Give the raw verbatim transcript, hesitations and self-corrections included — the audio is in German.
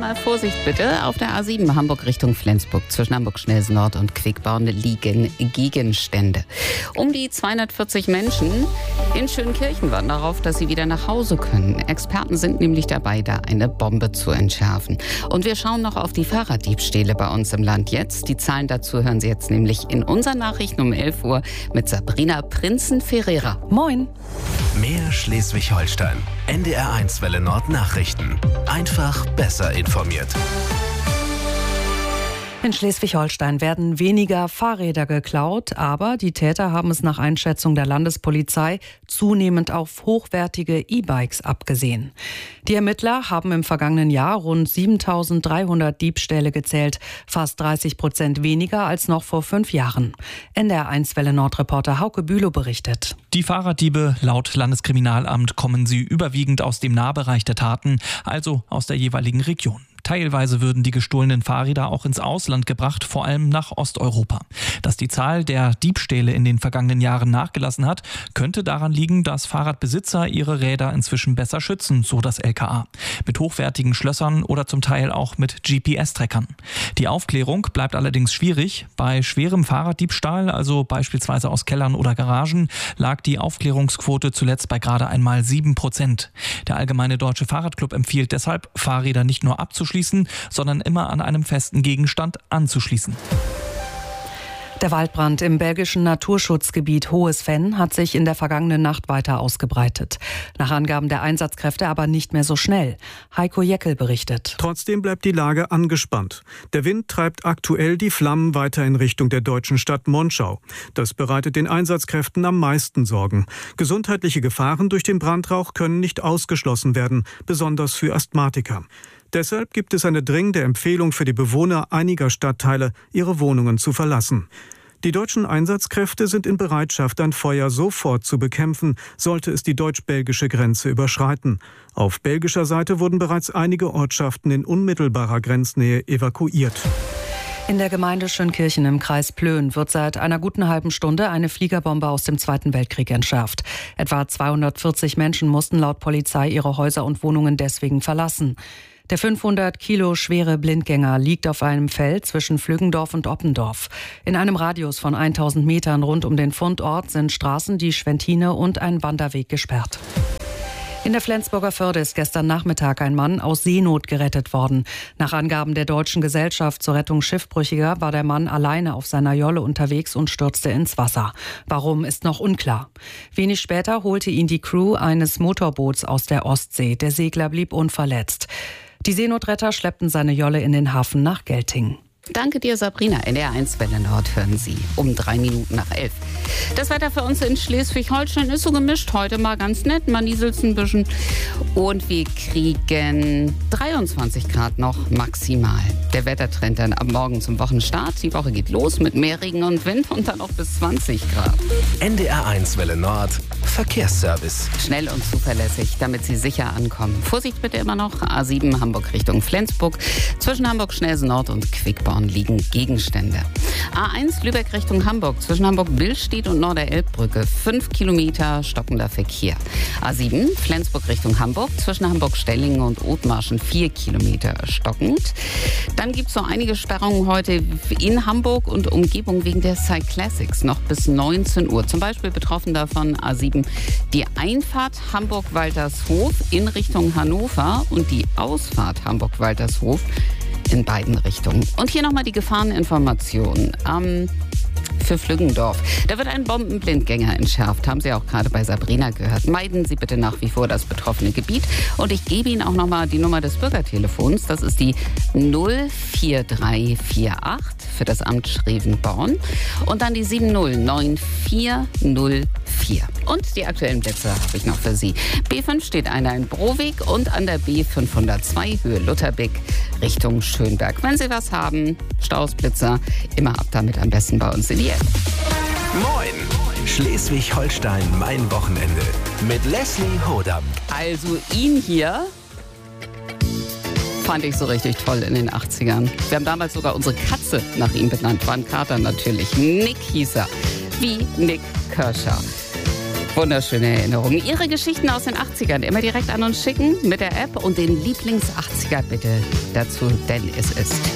Einmal Vorsicht bitte. Auf der A sieben Hamburg Richtung Flensburg zwischen Hamburg-Schnelsen Nord und Quickborn liegen Gegenstände. Um die zweihundertvierzig Menschen in Schönkirchen warten darauf, dass sie wieder nach Hause können. Experten sind nämlich dabei, da eine Bombe zu entschärfen. Und wir schauen noch auf die Fahrraddiebstähle bei uns im Land jetzt. Die Zahlen dazu hören Sie jetzt nämlich in unseren Nachrichten um elf Uhr mit Sabrina Prinzen-Ferreira. Moin. Mehr Schleswig-Holstein. N D R eins Welle Nord Nachrichten. Einfach besser informiert. In Schleswig-Holstein werden weniger Fahrräder geklaut, aber die Täter haben es nach Einschätzung der Landespolizei zunehmend auf hochwertige E-Bikes abgesehen. Die Ermittler haben im vergangenen Jahr rund siebentausenddreihundert Diebstähle gezählt, fast dreißig Prozent weniger als noch vor fünf Jahren. N D R eins Welle Nord-Reporter Hauke Bülow berichtet. Die Fahrraddiebe, laut Landeskriminalamt kommen sie überwiegend aus dem Nahbereich der Taten, also aus der jeweiligen Region. Teilweise würden die gestohlenen Fahrräder auch ins Ausland gebracht, vor allem nach Osteuropa. Dass die Zahl der Diebstähle in den vergangenen Jahren nachgelassen hat, könnte daran liegen, dass Fahrradbesitzer ihre Räder inzwischen besser schützen, so das L K A. Mit hochwertigen Schlössern oder zum Teil auch mit G P S-Trackern. Die Aufklärung bleibt allerdings schwierig. Bei schwerem Fahrraddiebstahl, also beispielsweise aus Kellern oder Garagen, lag die Aufklärungsquote zuletzt bei gerade einmal sieben Prozent. Der Allgemeine Deutsche Fahrradclub empfiehlt deshalb, Fahrräder nicht nur abzuschließen, sondern immer an einem festen Gegenstand anzuschließen. Der Waldbrand im belgischen Naturschutzgebiet Hohes Venn hat sich in der vergangenen Nacht weiter ausgebreitet. Nach Angaben der Einsatzkräfte aber nicht mehr so schnell. Heiko Jeckel berichtet. Trotzdem bleibt die Lage angespannt. Der Wind treibt aktuell die Flammen weiter in Richtung der deutschen Stadt Monschau. Das bereitet den Einsatzkräften am meisten Sorgen. Gesundheitliche Gefahren durch den Brandrauch können nicht ausgeschlossen werden, besonders für Asthmatiker. Deshalb gibt es eine dringende Empfehlung für die Bewohner einiger Stadtteile, ihre Wohnungen zu verlassen. Die deutschen Einsatzkräfte sind in Bereitschaft, ein Feuer sofort zu bekämpfen, sollte es die deutsch-belgische Grenze überschreiten. Auf belgischer Seite wurden bereits einige Ortschaften in unmittelbarer Grenznähe evakuiert. In der Gemeinde Schönkirchen im Kreis Plön wird seit einer guten halben Stunde eine Fliegerbombe aus dem Zweiten Weltkrieg entschärft. Etwa zweihundertvierzig Menschen mussten laut Polizei ihre Häuser und Wohnungen deswegen verlassen. Der fünfhundert Kilo schwere Blindgänger liegt auf einem Feld zwischen Flüggendorf und Oppendorf. In einem Radius von tausend Metern rund um den Fundort sind Straßen, die Schwentine und ein Wanderweg gesperrt. In der Flensburger Förde ist gestern Nachmittag ein Mann aus Seenot gerettet worden. Nach Angaben der Deutschen Gesellschaft zur Rettung Schiffbrüchiger war der Mann alleine auf seiner Jolle unterwegs und stürzte ins Wasser. Warum, ist noch unklar. Wenig später holte ihn die Crew eines Motorboots aus der Ostsee. Der Segler blieb unverletzt. Die Seenotretter schleppten seine Jolle in den Hafen nach Gelting. Danke dir, Sabrina. N D R eins Welle Nord hören Sie um drei Minuten nach elf. Das Wetter für uns in Schleswig-Holstein ist so gemischt. Heute mal ganz nett, mal nieselt's ein bisschen. Und wir kriegen dreiundzwanzig Grad noch maximal. Der Wettertrend dann ab morgen zum Wochenstart. Die Woche geht los mit mehr Regen und Wind und dann auch bis zwanzig Grad. N D R eins Welle Nord Verkehrsservice. Schnell und zuverlässig, damit Sie sicher ankommen. Vorsicht bitte immer noch. A sieben Hamburg Richtung Flensburg. Zwischen Hamburg-Schnelsen Nord und Quickborn liegen Gegenstände. A eins Lübeck Richtung Hamburg. Zwischen Hamburg-Billstedt und Norder-Elbbrücke. Fünf Kilometer stockender Verkehr. A sieben Flensburg Richtung Hamburg. Zwischen Hamburg-Stellingen und Othmarschen. Vier Kilometer stockend. Dann gibt es noch einige Sperrungen heute in Hamburg und Umgebung wegen der Cyclassics. Noch bis neunzehn Uhr. Zum Beispiel betroffen davon A sieben die Einfahrt Hamburg-Waltershof in Richtung Hannover und die Ausfahrt Hamburg-Waltershof in beiden Richtungen. Und hier nochmal die Gefahreninformation. Ähm, für Flüggendorf. Da wird ein Bombenblindgänger entschärft. Haben Sie auch gerade bei Sabrina gehört. Meiden Sie bitte nach wie vor das betroffene Gebiet. Und ich gebe Ihnen auch nochmal die Nummer des Bürgertelefons. Das ist die null vier drei vier acht für das Amt Schrevenborn. Und dann die sieben null neun vier null vier. Und die aktuellen Plätze habe ich noch für Sie. B fünf steht einer in Broweg und an der B fünfhundertzwei Höhe Lutherbeck Richtung Schönberg. Wenn Sie was haben, Stausblitzer, immer ab damit am besten bei uns in die App. Moin! Schleswig-Holstein, mein Wochenende. Mit Leslie Hodam. Also ihn hier fand ich so richtig toll in den achtzigern. Wir haben damals sogar unsere Katze nach ihm benannt. War ein Kater natürlich. Nick hieß er. Wie Nick Kershaw. Wunderschöne Erinnerungen. Ihre Geschichten aus den achtzigern immer direkt an uns schicken mit der App und den Lieblings-achtziger bitte dazu, denn es ist